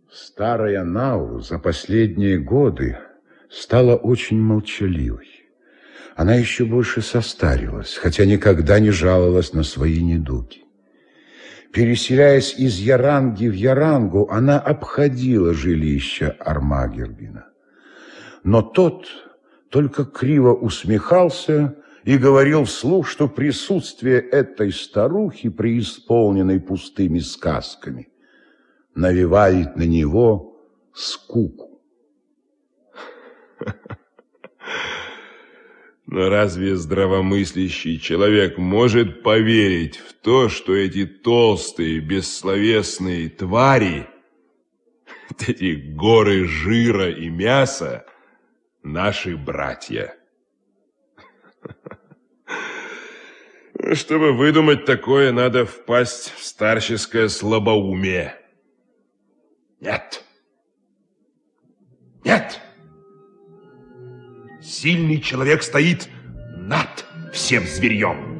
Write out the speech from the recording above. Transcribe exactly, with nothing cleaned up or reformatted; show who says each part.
Speaker 1: Старая Нау за последние годы стала очень молчаливой. Она еще больше состарилась, хотя никогда не жаловалась на свои недуги. Переселяясь из Яранги в Ярангу, она обходила жилище Армагердина. Но тот только криво усмехался и говорил вслух, что присутствие этой старухи, преисполненной пустыми сказками, навевает на него скуку.
Speaker 2: Но разве здравомыслящий человек может поверить в то, что эти толстые, бессловесные твари, эти горы жира и мяса, наши братья? Чтобы выдумать такое, надо впасть в старческое слабоумие. Нет. Нет. Сильный человек стоит над всем зверьем.